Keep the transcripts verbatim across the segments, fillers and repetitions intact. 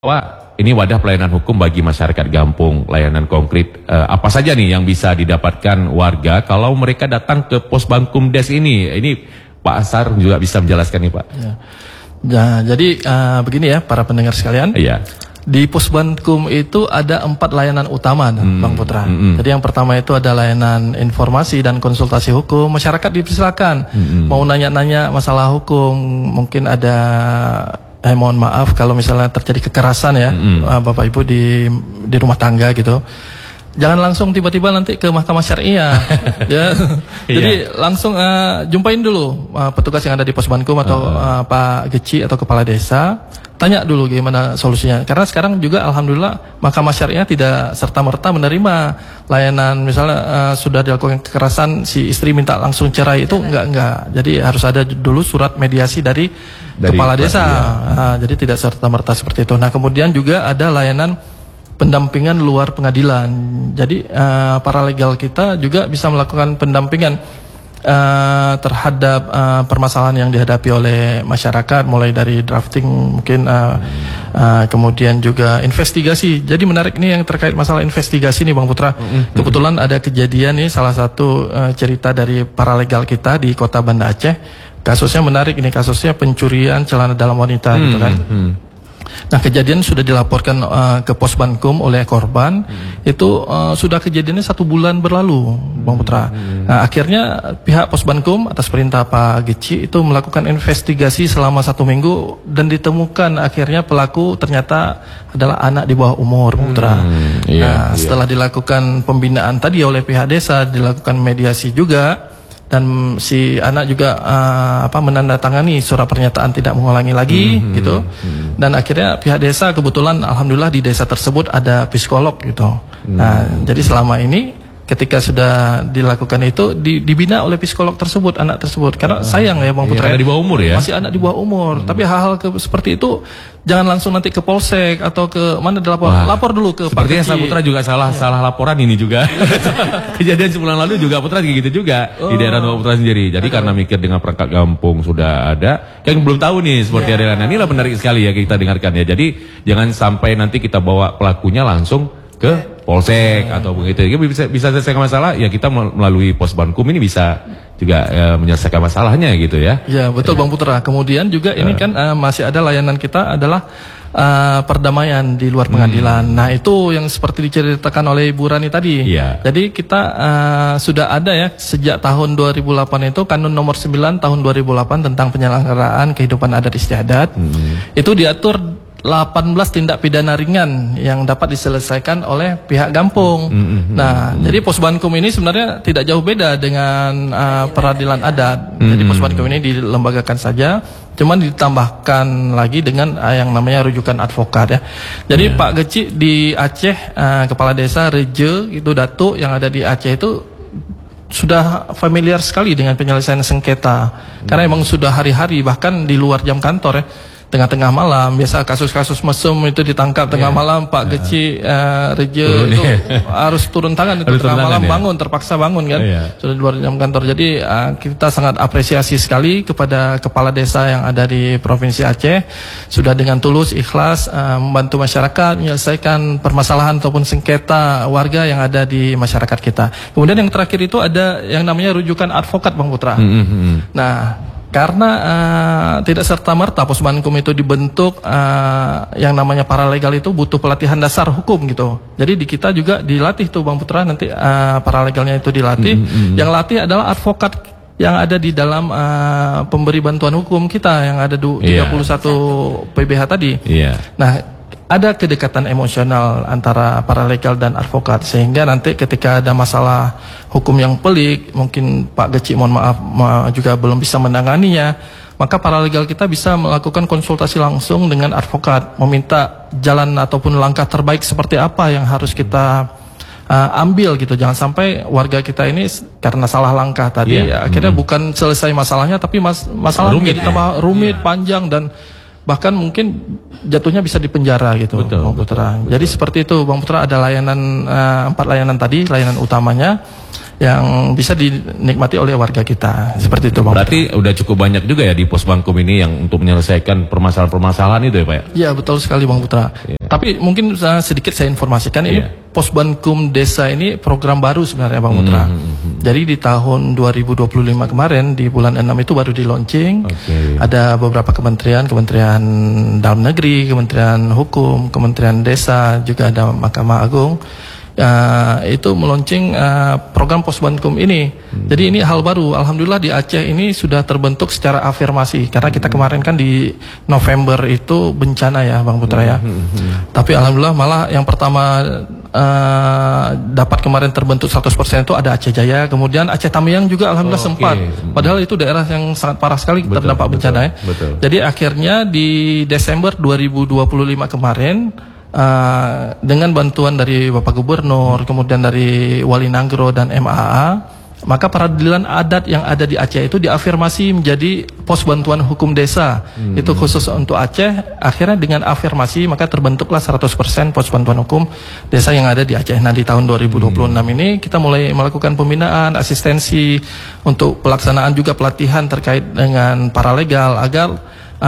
Wah, ini wadah pelayanan hukum bagi masyarakat Gampung, layanan konkret. Eh, apa saja nih yang bisa didapatkan warga kalau mereka datang ke pos Bankumdes ini? Ini Pak Asar juga bisa menjelaskan nih Pak. Ya, ya jadi uh, begini ya para pendengar sekalian. Iya. Di pos Bankum itu ada empat layanan utama, hmm, Bang Putra. Hmm, Jadi yang pertama itu ada layanan informasi dan konsultasi hukum. Masyarakat dipersilakan hmm. mau nanya-nanya masalah hukum, mungkin ada Eh mohon maaf kalau misalnya terjadi kekerasan ya, mm-hmm. Bapak Ibu di di rumah tangga gitu. Jangan langsung tiba-tiba nanti ke Mahkamah Syariah. ya. Jadi yeah. langsung uh, jumpain dulu uh, petugas yang ada di Pos Bankum atau uh. Uh, Pak Geci atau kepala desa. Tanya dulu gimana solusinya. Karena sekarang juga alhamdulillah Mahkamah Syariah tidak serta-merta menerima layanan misalnya uh, sudah dilakukan kekerasan si istri minta langsung cerai itu enggak enggak. Jadi harus ada dulu surat mediasi dari, dari kepala desa. Uh, jadi tidak serta-merta seperti itu. Nah, kemudian juga ada layanan pendampingan luar pengadilan. Jadi uh, para legal kita juga bisa melakukan pendampingan Uh, terhadap uh, permasalahan yang dihadapi oleh masyarakat, mulai dari drafting mungkin uh, uh, kemudian juga investigasi. Jadi menarik nih yang terkait masalah investigasi nih Bang Putra. Kebetulan ada kejadian nih salah satu uh, cerita dari para legal kita di Kota Banda Aceh. Kasusnya menarik ini, kasusnya pencurian celana dalam wanita gitu kan. Nah, kejadian sudah dilaporkan uh, ke Pos Bankum oleh korban. hmm. Itu uh, sudah kejadiannya satu bulan berlalu, Bang Putra. hmm. Nah, akhirnya pihak Pos Bankum atas perintah Pak Geci itu melakukan investigasi selama satu minggu dan ditemukan akhirnya pelaku ternyata adalah anak di bawah umur, Bang Putra. hmm. yeah, Nah, setelah yeah. dilakukan pembinaan tadi oleh pihak desa, dilakukan mediasi juga, dan si anak juga uh, apa menandatangani surat pernyataan tidak mengulangi lagi mm-hmm. gitu. Mm-hmm. Dan akhirnya pihak desa kebetulan alhamdulillah di desa tersebut ada psikolog gitu. Mm-hmm. Nah, jadi selama ini ketika sudah dilakukan itu di, dibina oleh psikolog tersebut, anak tersebut. Karena sayang ya Bang Putra, ya, di bawah umur ya. Masih anak di bawah umur. Hmm. Tapi hal-hal ke, seperti itu jangan langsung nanti ke polsek atau ke mana dilapor. Wah, lapor dulu ke Pak Geci. Sepertinya Putra juga salah ya. salah laporan ini juga. Kejadian sebulan lalu juga Putra gitu juga oh. di daerah Putra sendiri. Jadi Aduh. karena mikir dengan perangkat Gampung sudah ada, yang belum tahu nih seperti ya. ada. Inilah menarik sekali ya kita dengarkan ya. Jadi jangan sampai nanti kita bawa pelakunya langsung ke polsek hmm. atau begitu. Ya, bisa bisa selesaikan masalah ya, kita melalui Pos Bankum ini bisa juga uh, menyelesaikan masalahnya gitu ya. Ya betul ya. Bang Putra. Kemudian juga uh. ini kan uh, masih ada layanan kita adalah uh, perdamaian di luar pengadilan. Hmm. Nah, itu yang seperti diceritakan oleh Ibu Rani tadi. Ya. Jadi kita uh, sudah ada ya sejak tahun dua ribu delapan itu Kanun Nomor sembilan tahun dua ribu delapan tentang penyelenggaraan kehidupan adat istiadat. Hmm. Itu diatur delapan belas tindak pidana ringan yang dapat diselesaikan oleh pihak Gampung. Mm-hmm. Nah, mm-hmm. jadi Pos Bankum ini sebenarnya tidak jauh beda dengan uh, peradilan adat. Mm-hmm. Jadi Pos Bankum ini dilembagakan saja, cuman ditambahkan lagi dengan uh, yang namanya rujukan advokat ya. Jadi yeah. Pak Geci di Aceh, uh, kepala desa Reje itu Datuk yang ada di Aceh itu sudah familiar sekali dengan penyelesaian sengketa. Mm-hmm. Karena emang sudah hari-hari bahkan di luar jam kantor ya. Tengah-tengah malam, biasa kasus-kasus mesum itu ditangkap tengah yeah. malam, Pak yeah. Geci uh, Reje turun, itu yeah. harus turun tangan itu harus tengah malam ya? bangun, terpaksa bangun kan, yeah. sudah di luar jam kantor. Jadi uh, kita sangat apresiasi sekali kepada kepala desa yang ada di Provinsi Aceh, sudah dengan tulus, ikhlas uh, membantu masyarakat menyelesaikan permasalahan ataupun sengketa warga yang ada di masyarakat kita. Kemudian yang terakhir itu ada yang namanya rujukan advokat, Bang Putra. Mm-hmm. Nah, karena uh, tidak serta-merta Pos Bankum itu dibentuk, uh, yang namanya paralegal itu butuh pelatihan dasar hukum gitu. Jadi di kita juga dilatih tuh Bang Putra, nanti uh, paralegalnya itu dilatih. Mm-hmm. Yang latih adalah advokat yang ada di dalam uh, pemberi bantuan hukum kita yang ada du- yeah. tiga puluh satu P B H tadi. Yeah. Nah, ada kedekatan emosional antara paralegal dan advokat, sehingga nanti ketika ada masalah hukum yang pelik, mungkin Pak Geci mohon maaf ma- juga belum bisa menanganinya, maka paralegal kita bisa melakukan konsultasi langsung dengan advokat, meminta jalan ataupun langkah terbaik seperti apa yang harus kita uh, ambil gitu. Jangan sampai warga kita ini karena salah langkah tadi yeah. ya, akhirnya hmm. bukan selesai masalahnya, tapi mas- masalah rumit, jadi tambah rumit, yeah. panjang, dan bahkan mungkin jatuhnya bisa dipenjara gitu, betul, Bang Putra. Betul, betul. Jadi seperti itu Bang Putra, ada layanan uh, empat layanan tadi, layanan utamanya. yang bisa dinikmati oleh warga kita. Seperti itu Bang. Berarti Putra. Udah cukup banyak juga ya di Posbankum ini yang untuk menyelesaikan permasalahan-permasalahan itu ya Pak ya? Iya betul sekali Bang Putra. Yeah. Tapi mungkin uh, sedikit saya informasikan yeah. ini Posbankum Desa ini program baru sebenarnya Bang Putra. Mm-hmm. Jadi di tahun dua ribu dua puluh lima kemarin di bulan enam itu baru di launching. Okay. Ada beberapa kementerian, Kementerian Dalam Negeri, Kementerian Hukum, Kementerian Desa, juga ada Mahkamah Agung. Uh, itu meluncing uh, program Posbankum ini. Hmm. Jadi ini hal baru. Alhamdulillah di Aceh ini sudah terbentuk secara afirmasi. Karena kita kemarin kan di November itu bencana ya Bang Putra ya. Hmm. Hmm. Tapi alhamdulillah malah yang pertama uh, dapat kemarin terbentuk seratus persen itu ada Aceh Jaya. Kemudian Aceh Tamiang juga alhamdulillah oh, sempat. Okay. Padahal itu daerah yang sangat parah sekali betul, terdampak betul, bencana ya. Betul. Jadi akhirnya di Desember dua ribu dua puluh lima kemarin Uh, dengan bantuan dari Bapak Gubernur, kemudian dari Wali Nanggro dan M A A, maka peradilan adat yang ada di Aceh itu diafirmasi menjadi pos bantuan hukum desa. Hmm. Itu khusus untuk Aceh. Akhirnya dengan afirmasi maka terbentuklah seratus persen pos bantuan hukum desa yang ada di Aceh. Nah di tahun dua ribu dua puluh enam hmm. ini kita mulai melakukan pembinaan, asistensi untuk pelaksanaan juga pelatihan terkait dengan paralegal agar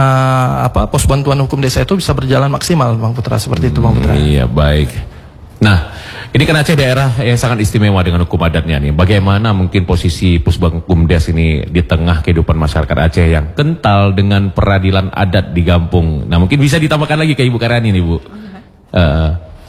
Uh, apa pos bantuan hukum desa itu bisa berjalan maksimal Bang Putra, seperti itu Bang Putra. Hmm, iya baik. Nah ini kan Aceh daerah yang sangat istimewa dengan hukum adatnya nih. Bagaimana mungkin posisi Posbankum Des ini di tengah kehidupan masyarakat Aceh yang kental dengan peradilan adat di kampung. Nah mungkin bisa ditambahkan lagi ke Ibu Karani nih Bu. Uh,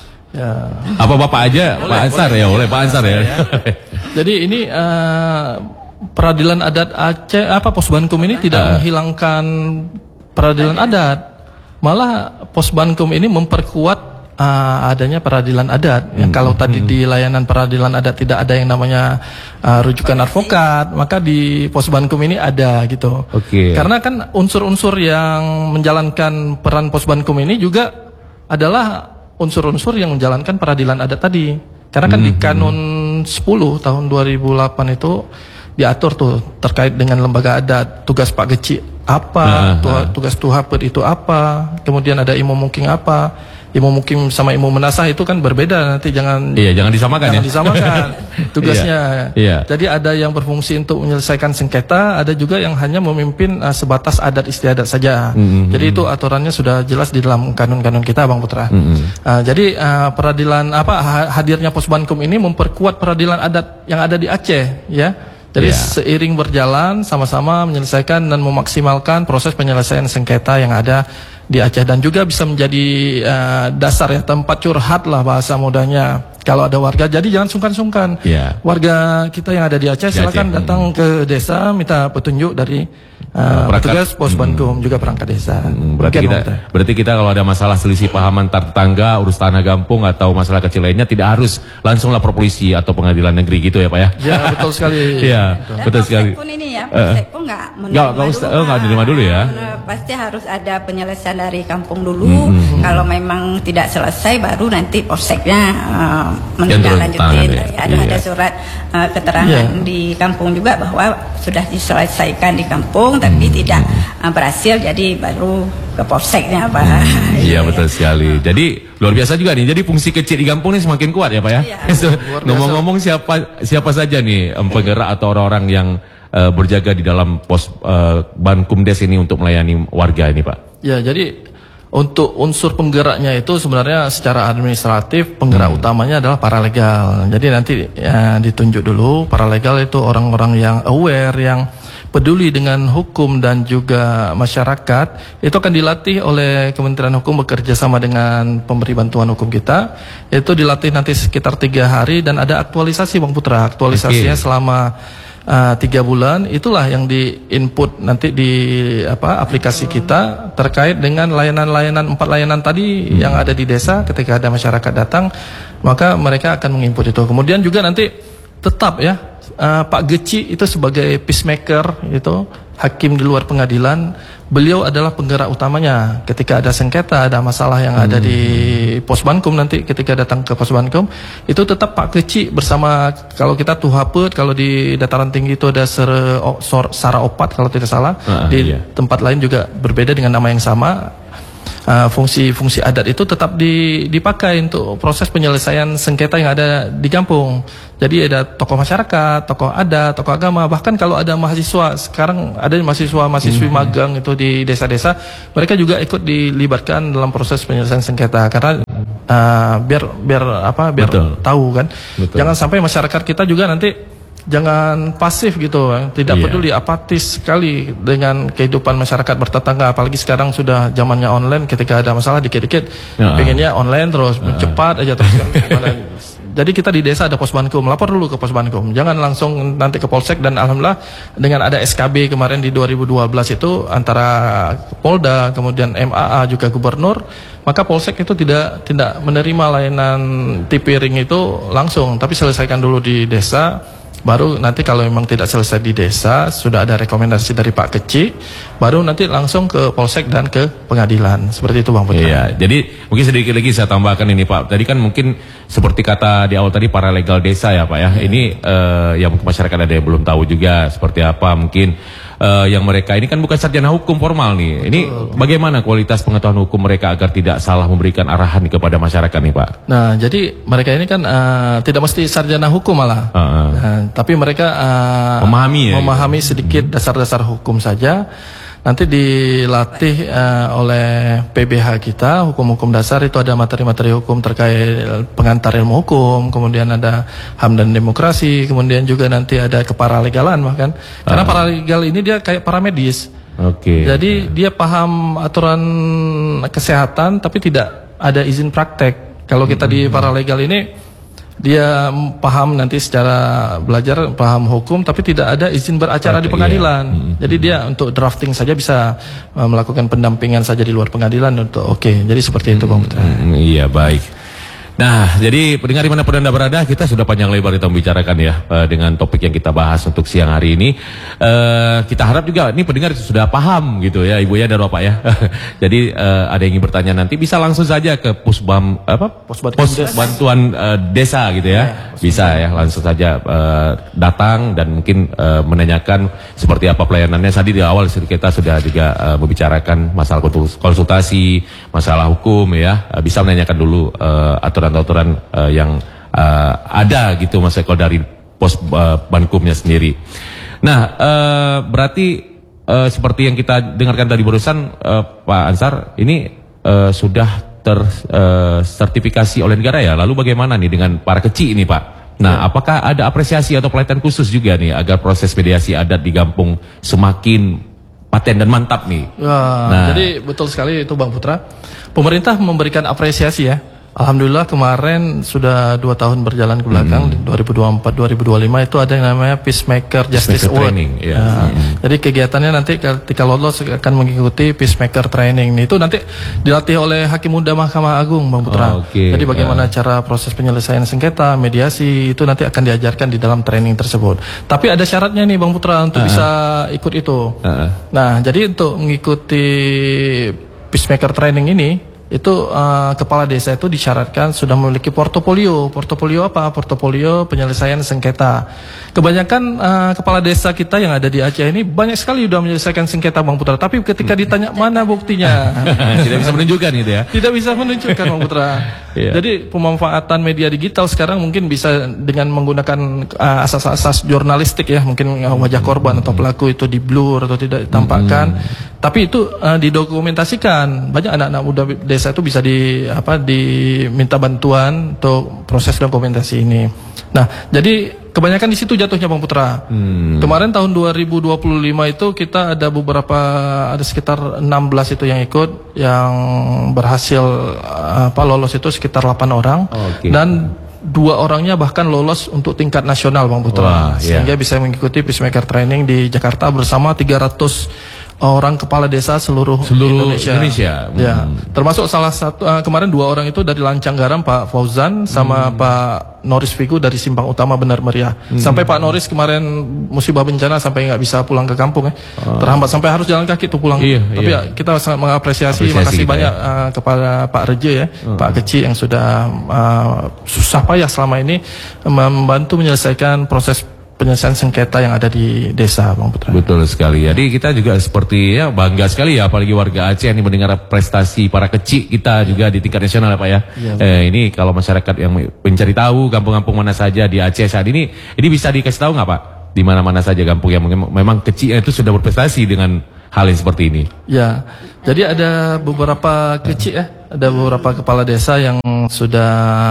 ya. Apa Bapak aja boleh, Pak Ansar boleh, ya oleh Pak Ansar ya. ya. Jadi ini uh, peradilan adat Aceh apa Posbankum ini tidak uh. menghilangkan peradilan adat, malah Posbankum ini memperkuat uh, adanya peradilan adat. Hmm. Yang kalau tadi hmm. di layanan peradilan adat tidak ada yang namanya uh, rujukan advokat, maka di Posbankum ini ada gitu. Okay. Karena kan unsur-unsur yang menjalankan peran Posbankum ini juga adalah unsur-unsur yang menjalankan peradilan adat tadi. Karena kan hmm. di Kanun sepuluh tahun dua ribu delapan itu diatur tuh terkait dengan lembaga adat, tugas Pak Geci apa, uh, uh. tugas Tuhapet itu apa, kemudian ada Imam Mukim apa, Imam Mukim sama Imam Menasah itu kan berbeda, nanti jangan iya jangan disamakan jangan ya disamakan tugasnya. Iya, iya. Jadi ada yang berfungsi untuk menyelesaikan sengketa, ada juga yang hanya memimpin uh, sebatas adat istiadat saja. Mm-hmm. Jadi itu aturannya sudah jelas di dalam kanun-kanun kita Bang Putra. Mm-hmm. uh, jadi uh, peradilan apa hadirnya Posbankum ini memperkuat peradilan adat yang ada di Aceh ya. Jadi yeah. seiring berjalan sama-sama menyelesaikan dan memaksimalkan proses penyelesaian sengketa yang ada di Aceh dan juga bisa menjadi uh, dasar ya tempat curhat lah bahasa mudahnya kalau ada warga. Jadi jangan sungkan-sungkan. Yeah. Warga kita yang ada di Aceh silakan Aceh. datang ke desa minta petunjuk dari uh, petugas Posbankum hmm. juga perangkat desa. Hmm, berarti kita kita. berarti kita kalau ada masalah selisih paham antar tetangga, urus tanah kampung atau masalah kecil lainnya tidak harus langsung lapor polisi atau pengadilan negeri gitu ya Pak ya. Ya betul sekali. Iya, betul sekali. Pun ini ya, polsek pun enggak menerima dulu. Oh, enggak menerima dulu ya. Pasti harus ada penyelesaian dari kampung dulu. Hmm. Kalau memang tidak selesai baru nanti polseknya uh, menindaklanjutin. Ya. Ada iya. ada surat uh, keterangan yeah. di kampung juga bahwa sudah diselesaikan di kampung tapi hmm. tidak uh, berhasil, jadi baru ke polseknya Pak. Hmm, iya betul sekali. Jadi luar biasa juga nih. Jadi fungsi kecil di kampung ini semakin kuat ya Pak ya. Iya. Ngomong-ngomong siapa siapa saja nih penggerak atau orang-orang yang uh, berjaga di dalam pos uh, Bankum Des ini untuk melayani warga ini Pak? Ya jadi untuk unsur penggeraknya itu sebenarnya secara administratif penggerak hmm. utamanya adalah paralegal. Jadi nanti ya, ditunjuk dulu paralegal itu orang-orang yang aware, yang peduli dengan hukum dan juga masyarakat. Itu akan dilatih oleh Kementerian Hukum bekerja sama dengan pemberi bantuan hukum kita. Itu dilatih nanti sekitar tiga hari dan ada aktualisasi Bang Putra. Aktualisasinya okay. selama Uh, tiga bulan. Itulah yang di input nanti di apa aplikasi kita terkait dengan layanan-layanan empat layanan tadi hmm. yang ada di desa. Ketika ada masyarakat datang maka mereka akan menginput itu. Kemudian juga nanti tetap ya uh, Pak Geci itu sebagai peacemaker, itu hakim di luar pengadilan. Beliau adalah penggerak utamanya ketika ada sengketa, ada masalah yang ada hmm. di Posbankum. Nanti ketika datang ke Posbankum itu tetap Pak Geci bersama, kalau kita Tuhapet, kalau di dataran tinggi itu ada Sere, o, Sor, Sara Opat kalau tidak salah. uh, di iya. tempat lain juga berbeda dengan nama yang sama. uh, fungsi-fungsi adat itu tetap di, dipakai untuk proses penyelesaian sengketa yang ada di kampung. Jadi ada tokoh masyarakat, tokoh adat, tokoh agama, bahkan kalau ada mahasiswa, sekarang ada mahasiswa-mahasiswi hmm. magang itu di desa-desa, mereka juga ikut dilibatkan dalam proses penyelesaian sengketa karena uh, biar biar apa biar Betul. tahu kan. Betul. Jangan sampai masyarakat kita juga nanti jangan pasif gitu, tidak iya. peduli, apatis sekali dengan kehidupan masyarakat bertetangga. Apalagi sekarang sudah zamannya online, ketika ada masalah dikit-dikit ya. pengennya online terus, ya. cepat aja terus. Jadi kita di desa ada Posbankum, lapor dulu ke Posbankum, jangan langsung nanti ke Polsek. Dan alhamdulillah dengan ada S K B kemarin di dua ribu dua belas itu antara Polda, kemudian M A A juga Gubernur, maka Polsek itu tidak tidak menerima layanan T P ring itu langsung, tapi selesaikan dulu di desa. Baru nanti kalau memang tidak selesai di desa, sudah ada rekomendasi dari Pak Keci, baru nanti langsung ke Polsek dan ke pengadilan. Seperti itu Bang Putra. Iya, jadi mungkin sedikit lagi saya tambahkan ini Pak. Tadi kan mungkin seperti kata di awal tadi para legal desa ya Pak ya. Iya. Ini uh, yang mungkin masyarakat ada yang belum tahu juga seperti apa mungkin. Uh, yang mereka ini kan bukan sarjana hukum formal nih. Ini Betul. bagaimana kualitas pengetahuan hukum mereka agar tidak salah memberikan arahan kepada masyarakat nih Pak? Nah, jadi mereka ini kan uh, tidak mesti sarjana hukum malah, uh -uh. Nah, tapi mereka uh, memahami, ya, memahami ya? sedikit dasar-dasar hukum saja. Nanti dilatih uh, oleh P B H kita, hukum-hukum dasar itu ada materi-materi hukum terkait pengantar ilmu hukum, kemudian ada H A M dan demokrasi, kemudian juga nanti ada keparalegalan bahkan. Karena uh. paralegal ini dia kayak paramedis. Oke. Okay. Jadi dia paham aturan kesehatan tapi tidak ada izin praktek. Kalau kita di paralegal ini dia paham nanti secara belajar, paham hukum, tapi tidak ada izin beracara di pengadilan. Iya. Jadi dia untuk drafting saja bisa uh, melakukan pendampingan saja di luar pengadilan untuk oke. Okay. Jadi seperti itu Bang Putra. Hmm, iya baik. Nah, jadi pendengar dimanapun Anda berada, kita sudah panjang lebar kita membicarakan ya uh, dengan topik yang kita bahas untuk siang hari ini. Uh, kita harap juga ini pendengar sudah paham gitu ya, Ibu ya dan Bapak ya. Jadi uh, ada yang ingin bertanya nanti bisa langsung saja ke Pusbam apa? Pos, Pos Bantuan uh, Desa gitu ya. ya bisa ya, langsung saja uh, datang dan mungkin uh, menanyakan seperti apa pelayanannya. Tadi di awal kita sudah juga uh, membicarakan masalah konsultasi, masalah hukum ya. Uh, bisa menanyakan dulu uh, aturan aturan uh, yang uh, ada gitu Mas Eko dari pos uh, Bankumnya sendiri. Nah, uh, berarti uh, seperti yang kita dengarkan tadi barusan uh, Pak Ansar, ini uh, sudah tersertifikasi uh, oleh negara ya. Lalu bagaimana nih dengan para kecil ini Pak? Nah, ya. apakah ada apresiasi atau pelatihan khusus juga nih agar proses mediasi adat di kampung semakin paten dan mantap nih? Ya, nah, jadi betul sekali itu Bang Putra. Pemerintah memberikan apresiasi ya. Alhamdulillah kemarin sudah dua tahun berjalan ke belakang, hmm. dua ribu dua puluh empat dua ribu dua puluh lima itu ada yang namanya Peacemaker Justice Award. Training, ya. Nah, hmm. Jadi kegiatannya nanti ketika lolos akan mengikuti Peacemaker Training. Itu nanti dilatih oleh Hakim Muda Mahkamah Agung, Bang Putra. Oh, okay. Jadi bagaimana ya. cara proses penyelesaian sengketa, mediasi itu nanti akan diajarkan di dalam training tersebut. Tapi ada syaratnya nih Bang Putra untuk uh -huh. bisa ikut itu. Uh -huh. Nah, jadi untuk mengikuti Peacemaker Training ini itu uh, kepala desa itu disyaratkan sudah memiliki portofolio. Portofolio apa? Portofolio penyelesaian sengketa. Kebanyakan uh, kepala desa kita yang ada di Aceh ini banyak sekali sudah menyelesaikan sengketa Bang Putra. Tapi ketika ditanya mana buktinya, tidak bisa menunjukkan gitu ya. Tidak bisa menunjukkan Bang Putra. Yeah. Jadi pemanfaatan media digital sekarang mungkin bisa dengan menggunakan asas-asas uh, jurnalistik ya, mungkin wajah korban atau pelaku itu di blur atau tidak ditampakkan. Hmm. Tapi itu uh, didokumentasikan. Banyak anak-anak muda desa itu bisa di apa diminta bantuan untuk proses dokumentasi ini. Nah, jadi kebanyakan di situ jatuhnya Bang Putra. Hmm. Kemarin tahun dua ribu dua puluh lima itu kita ada beberapa ada sekitar enam belas itu yang ikut, yang berhasil apa lolos itu sekitar delapan orang. Oh, okay. Dan dua orangnya bahkan lolos untuk tingkat nasional Bang Putra. Wah, sehingga yeah. bisa mengikuti Peacemaker Training di Jakarta bersama tiga ratus orang kepala desa seluruh, seluruh Indonesia. Indonesia. Hmm. Ya, termasuk salah satu uh, kemarin dua orang itu dari Lancang Garam Pak Fauzan sama hmm. Pak Noris Figu dari Simpang Utama Benar Meriah. Hmm. Sampai Pak Noris kemarin musibah bencana sampai nggak bisa pulang ke kampung ya. Oh. Terhambat sampai harus jalan kaki tuh pulang. Iya, Tapi iya. ya kita sangat mengapresiasi, Apresiasi makasih banyak ya. uh, kepada Pak Reje ya, hmm. Pak Keci yang sudah uh, susah payah selama ini membantu menyelesaikan proses penyelesaian sengketa yang ada di desa, Bang Putra. Betul sekali. Jadi kita juga seperti ya bangga sekali ya, apalagi warga Aceh ini mendengar prestasi para kecil kita juga di tingkat nasional ya Pak ya. Ya eh, ini kalau masyarakat yang mencari tahu kampung-kampung mana saja di Aceh saat ini, ini bisa dikasih tahu nggak Pak? Di mana-mana saja kampung yang memang kecil itu sudah berprestasi dengan hal yang seperti ini. Ya, jadi ada beberapa kecil ya, ada beberapa kepala desa yang sudah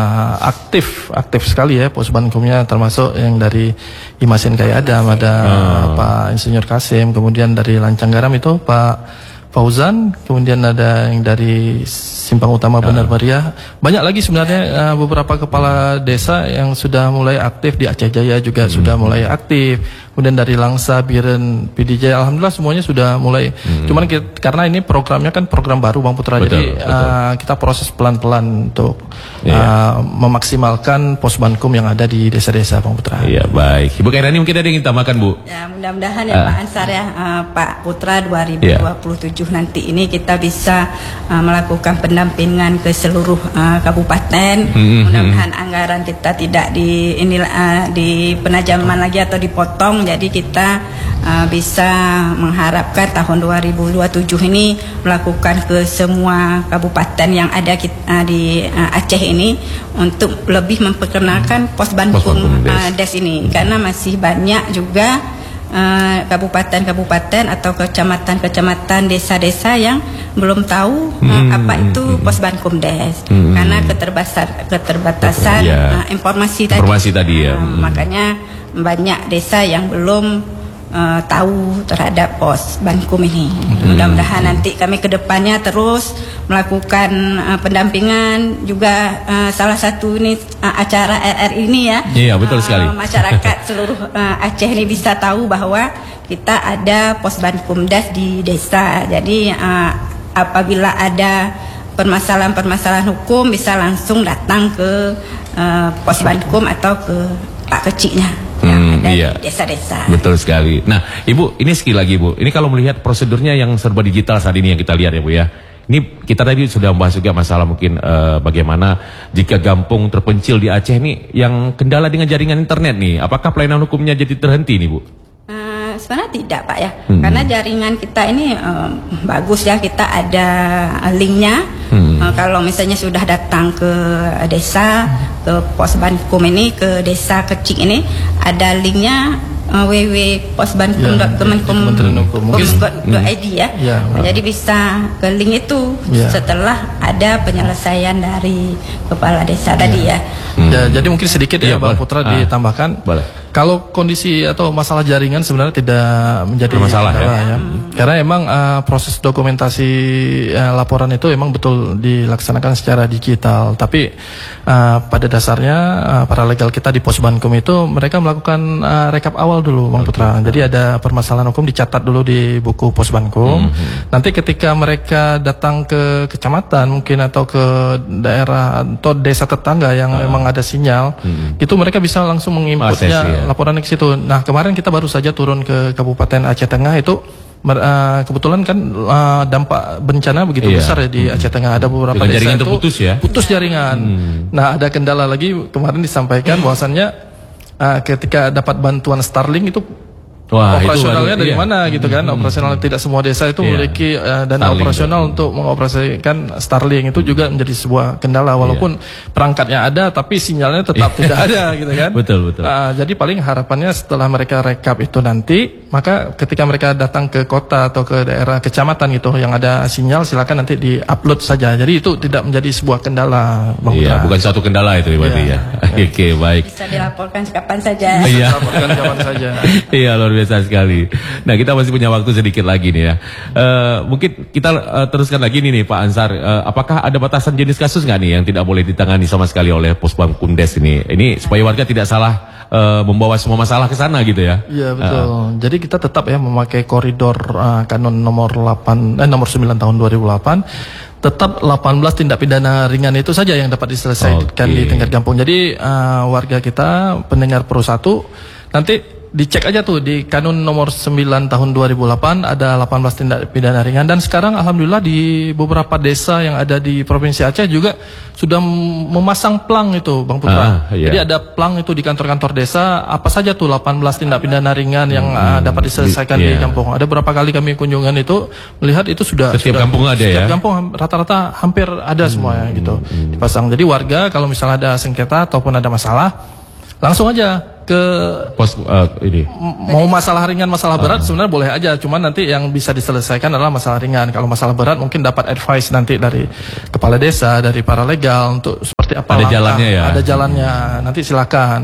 aktif, aktif sekali ya Posbankumnya, termasuk yang dari Imasin Kaya Adam, ada hmm. Pak Insinyur Kasim, kemudian dari Lancang Garam itu Pak Fauzan, kemudian ada yang dari Simpang Utama Benar Meriah. Banyak lagi sebenarnya uh, beberapa kepala desa yang sudah mulai aktif di Aceh Jaya juga hmm. sudah mulai aktif. Kemudian dari Langsa, Biren, P D J, alhamdulillah semuanya sudah mulai. Hmm. Cuman kita, karena ini programnya kan program baru Bang Putra, betul, jadi betul. Uh, kita proses pelan-pelan untuk yeah. uh, memaksimalkan Posbankum yang ada di desa-desa Bang Putra. Iya, baik. Ibu Khairani mungkin ada yang ingin tambahkan, Bu? Ya, mudah-mudahan ya uh. Pak Ansar ya, uh, Pak Putra dua ribu dua puluh tujuh yeah. nanti ini kita bisa uh, melakukan pendampingan ke seluruh uh, kabupaten. Mm-hmm. Mudah-mudahan anggaran kita tidak di ini uh, di penajaman lagi atau dipotong. Jadi kita uh, bisa mengharapkan tahun dua ribu dua puluh tujuh ini melakukan ke semua kabupaten yang ada kita, uh, di uh, Aceh ini untuk lebih memperkenalkan Posbankum uh, Des ini, karena masih banyak juga kabupaten-kabupaten uh, atau kecamatan-kecamatan, desa-desa yang belum tahu uh, hmm, apa itu Posbankum Des, hmm, karena keterbatasan keterbatasan ya. uh, informasi tadi. Informasi tadi ya. Uh, hmm. Makanya banyak desa yang belum uh, tahu terhadap Posbankum ini. Hmm. Mudah-mudahan nanti kami ke depannya terus melakukan uh, pendampingan juga, uh, salah satu ini uh, acara R R ini ya. Iya, betul uh, sekali. Masyarakat seluruh uh, Aceh ini bisa tahu bahwa kita ada Posbankum Des di desa. Jadi uh, apabila ada permasalahan-permasalahan hukum bisa langsung datang ke uh, Posbankum atau ke Pak Keciknya. Hmm, iya. Desa-desa. Betul sekali. Nah, Ibu, ini sekali lagi Bu, ini kalau melihat prosedurnya yang serba digital saat ini yang kita lihat ya Bu ya. Ini kita tadi sudah membahas juga masalah mungkin uh, bagaimana jika kampung terpencil di Aceh nih yang kendala dengan jaringan internet nih, apakah pelayanan hukumnya jadi terhenti nih Bu? Uh, sebenarnya tidak Pak ya, hmm. karena jaringan kita ini um, bagus ya, kita ada linknya. Hmm. Uh, kalau misalnya sudah datang ke desa, ke Posbankum ini, ke desa Kecik ini, ada linknya uh, w w w titik posbankum titik kemenkum titik i d ya. Ya. Jadi bisa ke link itu ya. Setelah ada penyelesaian dari kepala desa ya. Tadi ya. Hmm. Ya. Jadi mungkin sedikit ya, ya Bang Putra ah. ditambahkan. Boleh. Kalau kondisi atau masalah jaringan sebenarnya tidak menjadi masalah ya. ya. Karena emang uh, proses dokumentasi uh, laporan itu emang betul dilaksanakan secara digital. Tapi uh, pada dasarnya uh, para legal kita di Posbankum itu mereka melakukan uh, rekap awal dulu Bang Putra. Jadi ada permasalahan hukum dicatat dulu di buku Posbankum. Mm-hmm. Nanti ketika mereka datang ke kecamatan mungkin atau ke daerah atau desa tetangga yang uh. memang ada sinyal, mm-hmm. itu mereka bisa langsung menginputnya ya. Laporan ke situ. Nah, kemarin kita baru saja turun ke Kabupaten Aceh Tengah itu uh, kebetulan kan uh, dampak bencana begitu iya. besar ya di Aceh Tengah. Ada beberapa dengan desa jaringan itu terputus ya. Putus jaringan. Hmm. Nah, ada kendala lagi kemarin disampaikan bahwasannya uh, ketika dapat bantuan Starlink itu wah, operasionalnya itu, dari iya. mana gitu kan? Hmm. Operasional tidak semua desa itu iya. memiliki uh, dana Starlink operasional itu. Untuk mengoperasikan Starlink itu juga menjadi sebuah kendala walaupun iya. perangkatnya ada tapi sinyalnya tetap tidak ada gitu kan? Betul betul. Uh, jadi paling harapannya setelah mereka rekap itu nanti, maka ketika mereka datang ke kota atau ke daerah kecamatan gitu yang ada sinyal, silakan nanti di-upload saja. Jadi itu tidak menjadi sebuah kendala, Bang Iya, bukan suatu kendala itu berarti ya. Oke, okay, baik. Bisa dilaporkan kapan saja. Iya, dilaporkan kapan saja. Iya, luar biasa sekali. Nah, kita masih punya waktu sedikit lagi nih ya. Uh, mungkin kita uh, teruskan lagi nih, nih Pak Ansar. Uh, apakah ada batasan jenis kasus nggak nih yang tidak boleh ditangani sama sekali oleh Posbankum Des ini? Ini supaya warga tidak salah uh, membawa semua masalah ke sana gitu ya. Iya, betul. Uh, Jadi kita tetap ya memakai koridor uh, kanun nomor delapan eh nomor sembilan tahun dua ribu delapan. Tetap delapan belas tindak pidana ringan itu saja yang dapat diselesaikan okay. di tingkat kampung. Jadi uh, warga kita pendengar Pro satu nanti dicek aja tuh di Kanun nomor sembilan tahun dua ribu delapan ada delapan belas tindak pidana ringan, dan sekarang alhamdulillah di beberapa desa yang ada di Provinsi Aceh juga sudah memasang plang itu Bang Putra. Ah, iya. Jadi ada plang itu di kantor-kantor desa apa saja tuh delapan belas tindak pidana ringan yang hmm, uh, dapat diselesaikan di, yeah. di kampung. Ada berapa kali kami kunjungan itu melihat itu sudah setiap sudah, kampung ada setiap ya. kampung rata-rata hampir ada hmm, semuanya gitu hmm. dipasang. Jadi warga kalau misalnya ada sengketa ataupun ada masalah langsung aja ke pos uh, ini. Mau masalah ringan, masalah berat uh. sebenarnya boleh aja. Cuman nanti yang bisa diselesaikan adalah masalah ringan. Kalau masalah berat mungkin dapat advice nanti dari kepala desa, dari para legal untuk seperti apa. Ada langkah, jalannya ya. Ada jalannya. Nanti silakan.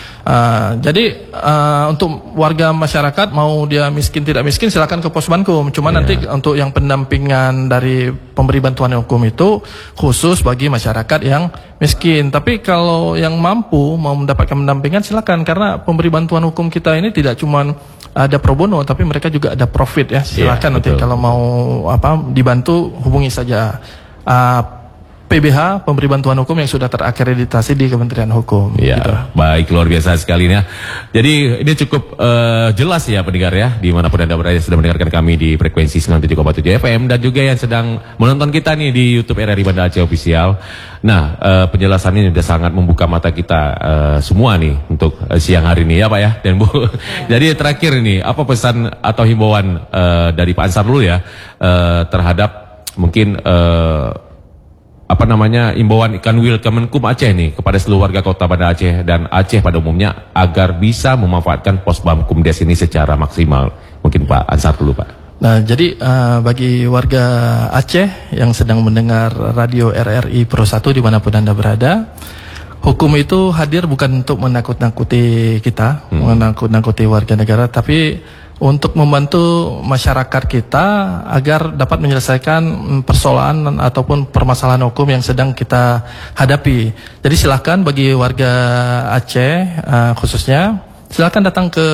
Uh, jadi uh, untuk warga masyarakat mau dia miskin tidak miskin silakan ke pos Bankum. Cuman yeah. nanti untuk yang pendampingan dari pemberi bantuan hukum itu khusus bagi masyarakat yang miskin. Tapi kalau yang mampu mau mendapatkan pendampingan silakan, karena pemberi bantuan hukum kita ini tidak cuma ada pro bono tapi mereka juga ada profit ya. Silakan yeah, nanti betul. Kalau mau apa dibantu hubungi saja uh, P B H, pemberi bantuan hukum yang sudah terakreditasi di Kementerian Hukum. Ya, gitu. Baik, luar biasa sekali ya. Jadi ini cukup uh, jelas ya pendengar ya, dimanapun Anda berada sedang mendengarkan kami di frekuensi sembilan puluh tujuh koma tujuh F M dan juga yang sedang menonton kita nih di YouTube R R I Banda Aceh Official. Nah, uh, penjelasannya sudah sangat membuka mata kita uh, semua nih untuk uh, siang hari ini ya Pak ya dan Bu. Ya. Jadi terakhir ini apa pesan atau himbauan uh, dari Pak Ansar dulu ya uh, terhadap mungkin uh, apa namanya imbauan Kanwil Kemenkum Aceh nih kepada seluruh warga Kota Banda Aceh dan Aceh pada umumnya agar bisa memanfaatkan pos Bamkumdes ini secara maksimal. Mungkin Pak Ansar dulu Pak. Nah jadi uh, bagi warga Aceh yang sedang mendengar radio R R I Pro satu dimanapun Anda berada, hukum itu hadir bukan untuk menakut-nakuti kita, hmm. menakut-nakuti warga negara, tapi untuk membantu masyarakat kita agar dapat menyelesaikan persoalan ataupun permasalahan hukum yang sedang kita hadapi. Jadi silakan bagi warga Aceh uh, khususnya silakan datang ke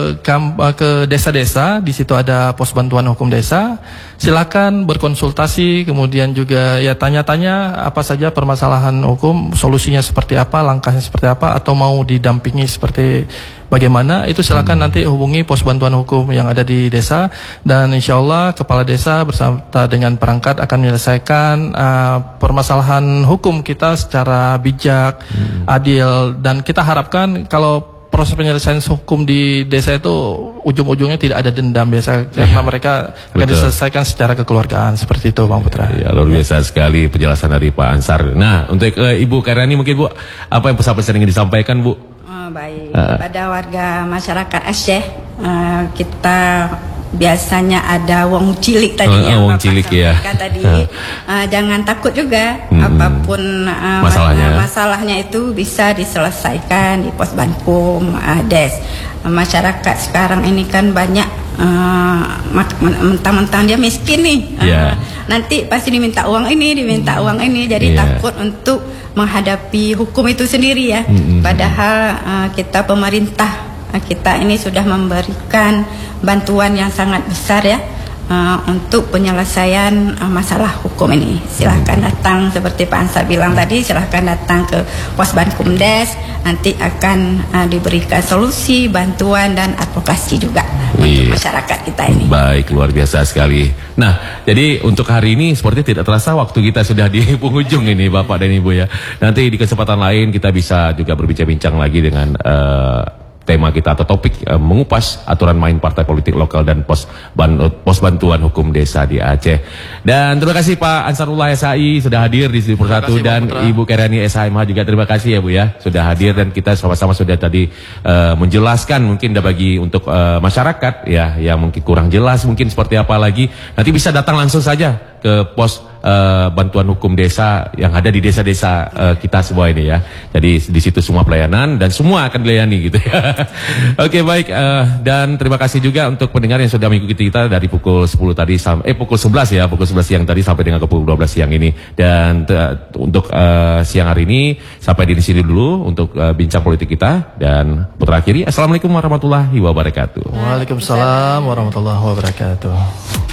ke desa-desa, di situ ada pos bantuan hukum desa. Silakan berkonsultasi, kemudian juga ya tanya-tanya apa saja permasalahan hukum, solusinya seperti apa, langkahnya seperti apa, atau mau didampingi seperti bagaimana, itu silakan hmm. nanti hubungi pos bantuan hukum yang ada di desa, dan insya Allah kepala desa bersama dengan perangkat akan menyelesaikan uh, permasalahan hukum kita secara bijak, hmm. adil, dan kita harapkan kalau proses penyelesaian hukum di desa itu ujung-ujungnya tidak ada dendam biasa karena mereka akan diselesaikan secara kekeluargaan seperti itu Bang Putra. Ya, luar biasa ya. Sekali penjelasan dari Pak Ansar. Nah untuk uh, Ibu Kairani mungkin Bu apa yang pesan-pesan ingin disampaikan Bu? Oh, baik uh. kepada warga masyarakat Aceh uh, kita biasanya ada wong cilik tadi oh, yang wong cilik ya. Tadi uh, jangan takut juga hmm. apapun uh, masalahnya. masalahnya itu bisa diselesaikan di pos Bankum uh, Des. Uh, masyarakat sekarang ini kan banyak uh, mentang-mentang dia miskin nih. Uh, yeah. Nanti pasti diminta uang ini, diminta hmm. uang ini, jadi yeah. takut untuk menghadapi hukum itu sendiri ya. Hmm. Padahal uh, kita pemerintah kita ini sudah memberikan bantuan yang sangat besar ya uh, untuk penyelesaian uh, masalah hukum ini. Silahkan datang seperti Pak Ansar bilang tadi, silahkan datang ke pos Bankumdes, nanti akan uh, diberikan solusi, bantuan dan advokasi juga Wih. untuk masyarakat kita ini. Baik, luar biasa sekali. Nah, jadi untuk hari ini seperti tidak terasa waktu kita sudah di penghujung ini Bapak dan Ibu ya. Nanti di kesempatan lain kita bisa juga berbincang-bincang lagi dengan uh, tema kita atau topik uh, mengupas aturan main partai politik lokal dan pos, ban, pos bantuan hukum desa di Aceh. Dan terima kasih Pak Ansarullah S H I sudah hadir di Studio satu dan Ibu Kairani S H M H juga terima kasih ya Bu ya sudah hadir dan kita sama-sama sudah tadi uh, menjelaskan mungkin bagi untuk uh, masyarakat ya yang mungkin kurang jelas mungkin seperti apa lagi nanti bisa datang langsung saja ke pos uh, bantuan hukum desa yang ada di desa-desa uh, kita semua ini ya. Jadi di situ semua pelayanan dan semua akan dilayani gitu ya. Oke baik uh, dan terima kasih juga untuk pendengar yang sudah mengikuti kita dari pukul sepuluh tadi sampai eh pukul sebelas ya, pukul sebelas siang tadi sampai dengan ke pukul dua belas siang ini. Dan uh, untuk uh, siang hari ini sampai di sini dulu untuk uh, bincang politik kita dan putra akhiri. Assalamualaikum warahmatullahi wabarakatuh. Waalaikumsalam warahmatullahi wabarakatuh.